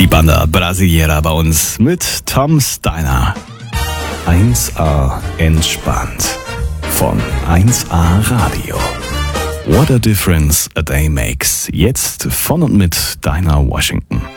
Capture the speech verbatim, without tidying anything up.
Die Banda Brasileira bei uns mit Tom Steiner. eins A entspannt von eins A Radio. What a difference a day makes. Jetzt von und mit Dinah Washington.